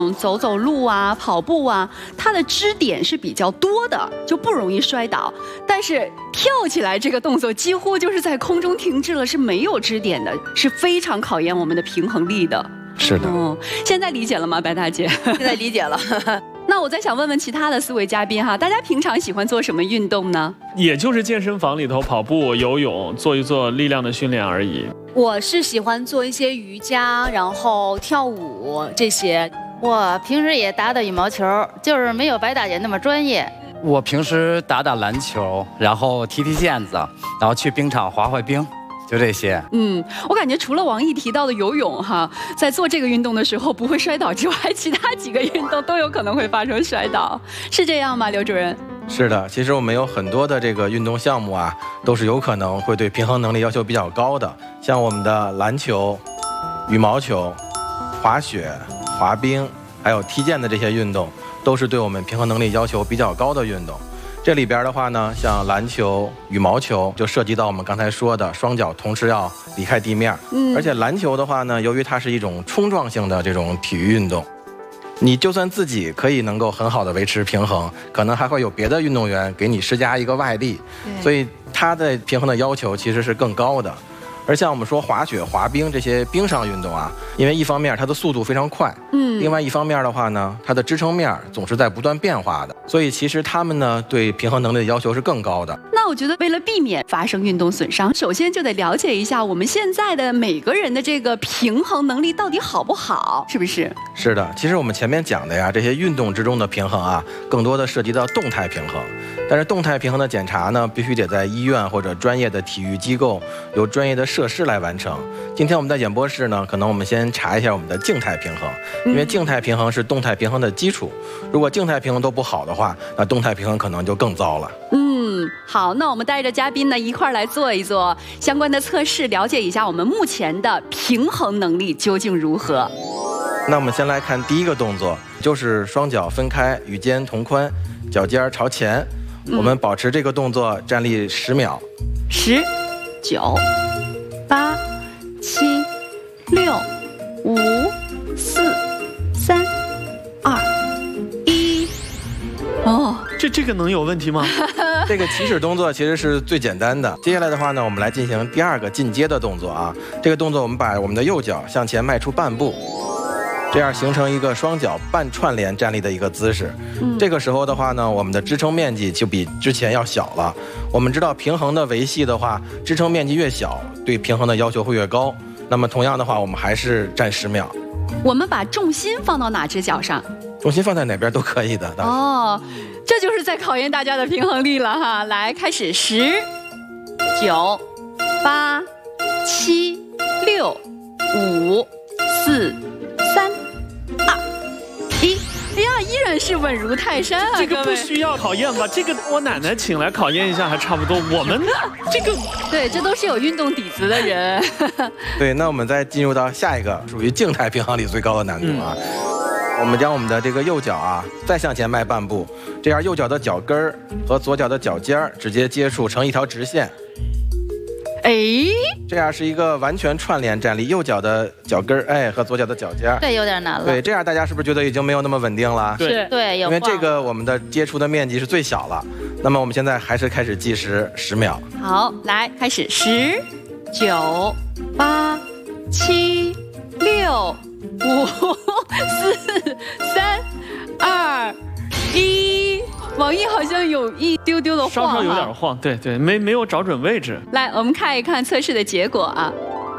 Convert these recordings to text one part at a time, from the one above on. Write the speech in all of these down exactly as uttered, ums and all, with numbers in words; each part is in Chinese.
嗯，走走路啊，跑步啊，它的支点是比较多的，就不容易摔倒。但是跳起来这个动作几乎就是在空中停滞了，是没有支点的，是非常考验我们的平衡力的。 是的。 哦，现在理解了吗，白大姐？ 现在理解了。 那我再想问问其他的四位嘉宾哈，大家平常喜欢做什么运动呢？ 也就是健身房里头跑步、游泳，做一做力量的训练而已。 我是喜欢做一些瑜伽，然后跳舞这些。 我平时也打打羽毛球，就是没有白大姐那么专业。 我平时打打篮球，然后踢踢毽子，然后去冰场滑滑冰，就这些。 嗯，我感觉除了王毅提到的游泳哈，在做这个运动的时候不会摔倒之外，其他几个运动都有可能会发生摔倒，是这样吗，刘主任？ 是的，其实我们有很多的这个运动项目啊，都是有可能会对平衡能力要求比较高的，像我们的篮球、羽毛球、滑雪、滑冰，还有踢毽的这些运动，都是对我们平衡能力要求比较高的运动。这里边的话呢，像篮球、羽毛球就涉及到我们刚才说的双脚同时要离开地面。嗯，而且篮球的话呢，由于它是一种冲撞性的这种体育运动，你就算自己可以能够很好的维持平衡，可能还会有别的运动员给你施加一个外力，所以它的平衡的要求其实是更高的。而像我们说滑雪、滑冰这些冰上运动啊，因为一方面它的速度非常快，嗯，另外一方面的话呢，它的支撑面总是在不断变化的，所以其实他们呢对平衡能力的要求是更高的。 那我觉得为了避免发生运动损伤，首先就得了解一下我们现在的每个人的这个平衡能力到底好不好，是不是？ 是的，其实我们前面讲的呀，这些运动之中的平衡啊，更多的涉及到动态平衡。但是动态平衡的检查呢，必须得在医院或者专业的体育机构由专业的设施来完成。今天我们在演播室呢，可能我们先查一下我们的静态平衡，因为静态平衡是动态平衡的基础。如果静态平衡都不好的话，那动态平衡可能就更糟了。 嗯，好，那我们带着嘉宾呢一块儿来做一做相关的测试，了解一下我们目前的平衡能力究竟如何。 那我们先来看第一个动作，就是双脚分开，与肩同宽，脚尖朝前。嗯、我们保持这个动作站立十秒。 十、九、八、七、六、五、四、三、二、一。 哦，这这个能有问题吗？ 这个起始动作其实是最简单的。接下来的话呢，我们来进行第二个进阶的动作啊。这个动作我们把我们的右脚向前迈出半步。这样形成一个双脚半串联站立的一个姿势。嗯、这个时候的话呢，我们的支撑面积就比之前要小了。我们知道平衡的维系的话，支撑面积越小，对平衡的要求会越高。那么同样的话，我们还是站十秒。 我们把重心放到哪只脚上？ 重心放在哪边都可以的。 哦，这就是在考验大家的平衡力了哈。来，开始，十、九、八、七、六、五、四、三、二、一。哎呀，依然是稳如泰山啊！ 这个不需要考验吧？这个我奶奶请来考验一下还差不多。我们这个对，这都是有运动底子的人。 对，那我们再进入到下一个，属于静态平衡里最高的难度啊。嗯、我们将我们的这个右脚啊再向前迈半步，这样右脚的脚跟儿和左脚的脚尖儿直接接触成一条直线。 哎， 这样是一个完全串联站立，右脚的脚跟哎和左脚的脚尖， 对，有点难了。 对，这样大家是不是觉得已经没有那么稳定了？ 对对， 因为这个我们的接触的面积是最小了。那么我们现在还是开始计时十秒。 好，来开始，十、九、八、七、六、五、四、三、二、一。王毅好像有一丢丢的晃， 稍稍有点晃，对对，没没有找准位置。 来，我们看一看测试的结果啊。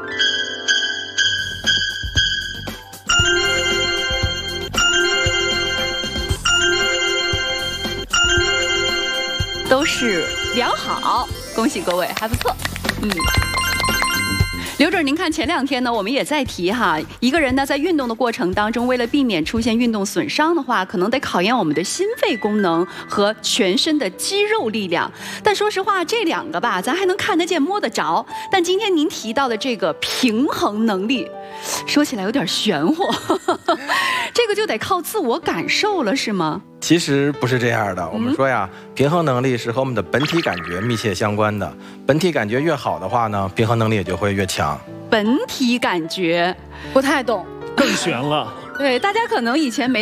都是良好，恭喜各位，还不错。嗯。刘主任，您看前两天呢，我们也在提哈，一个人呢在运动的过程当中，为了避免出现运动损伤的话，可能得考验我们的心肺功能和全身的肌肉力量。但说实话，这两个吧，咱还能看得见摸得着。但今天您提到的这个平衡能力，说起来有点玄乎，这个就得靠自我感受了，是吗？ 其实不是这样的，我们说呀，平衡能力是和我们的本体感觉密切相关的。本体感觉越好的话呢，平衡能力也就会越强。 本体感觉不太懂， 更悬了。 对，大家可能以前没